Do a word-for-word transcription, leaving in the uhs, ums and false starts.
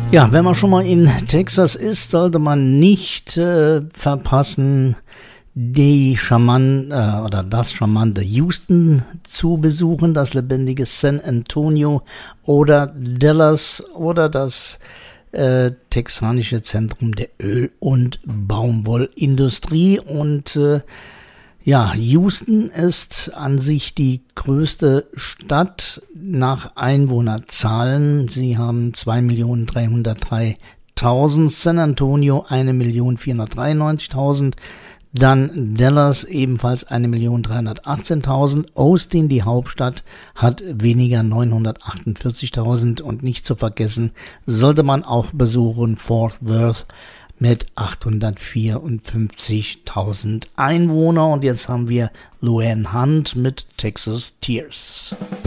Ja, wenn man schon mal in Texas ist, sollte man nicht äh, verpassen, die charmant, äh, oder das charmante Houston zu besuchen, das lebendige San Antonio oder Dallas oder das äh, texanische Zentrum der Öl- und Baumwollindustrie. Und äh, ja, Houston ist an sich die größte Stadt nach Einwohnerzahlen. Sie haben zwei Millionen dreihundertdreitausend, San Antonio eine Million vierhundertdreiundneunzigtausend, dann Dallas ebenfalls eine Million dreihundertachtzehntausend, Austin, die Hauptstadt, hat weniger neunhundertachtundvierzigtausend und nicht zu vergessen, sollte man auch besuchen, Fort Worth mit achthundertvierundfünfzigtausend Einwohner. Und jetzt haben wir Luann Hunt mit Texas Tears.